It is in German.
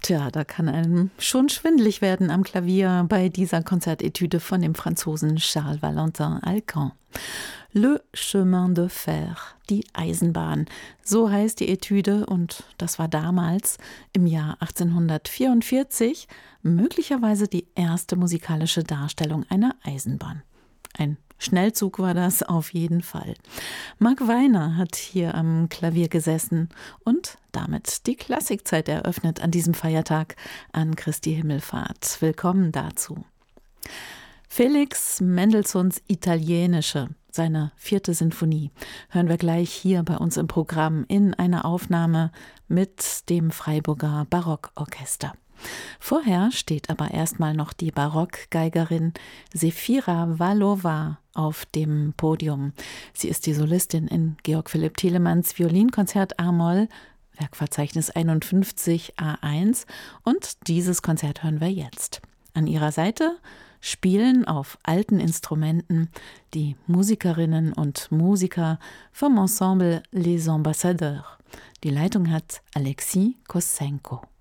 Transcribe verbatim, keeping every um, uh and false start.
Tja, da kann einem schon schwindelig werden am Klavier bei dieser Konzertetüde von dem Franzosen Charles Valentin Alcan. Le Chemin de Fer, die Eisenbahn, so heißt die Etüde, und das war damals im Jahr achtzehnhundertvierundvierzig möglicherweise die erste musikalische Darstellung einer Eisenbahn. Ein Schnellzug war das auf jeden Fall. Marc Weiner hat hier am Klavier gesessen und damit die Klassikzeit eröffnet an diesem Feiertag an Christi Himmelfahrt. Willkommen dazu. Felix Mendelssohns Italienische, seine vierte Sinfonie, hören wir gleich hier bei uns im Programm in einer Aufnahme mit dem Freiburger Barockorchester. Vorher steht aber erstmal noch die Barockgeigerin Sefira Vallova auf dem Podium. Sie ist die Solistin in Georg Philipp Telemanns Violinkonzert A-Moll, Werkverzeichnis einundfünfzig A eins, und dieses Konzert hören wir jetzt. An ihrer Seite spielen auf alten Instrumenten die Musikerinnen und Musiker vom Ensemble Les Ambassadeurs. Die Leitung hat Alexis Kossenko.